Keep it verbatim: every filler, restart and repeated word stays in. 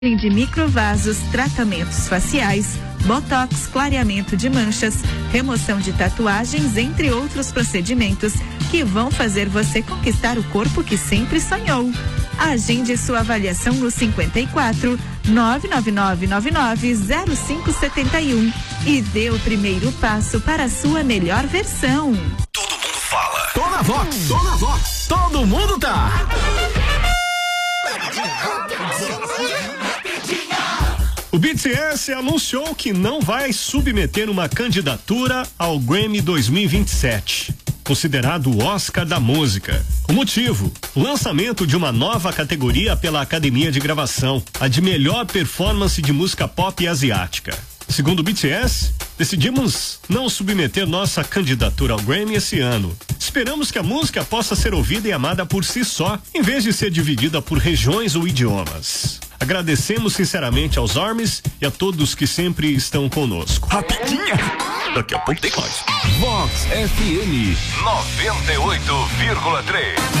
de microvasos, tratamentos faciais, botox, clareamento de manchas, remoção de tatuagens, entre outros procedimentos que vão fazer você conquistar o corpo que sempre sonhou. Agende sua avaliação no cinquenta e quatro, nove nove nove nove nove zero cinco sete um e dê o primeiro passo para a sua melhor versão. Todo mundo fala. Tô na Vox, tô na Vox. Todo mundo tá. O B T S anunciou que não vai submeter uma candidatura ao Grammy dois mil e vinte e sete, considerado o Oscar da música. O motivo: o lançamento de uma nova categoria pela Academia de Gravação, a de melhor performance de música pop asiática. Segundo o B T S, decidimos não submeter nossa candidatura ao Grammy esse ano. Esperamos que a música possa ser ouvida e amada por si só, em vez de ser dividida por regiões ou idiomas. Agradecemos sinceramente aos ARMYs e a todos que sempre estão conosco. Rapidinha! Daqui a pouco tem mais. Vox F M noventa e oito vírgula três.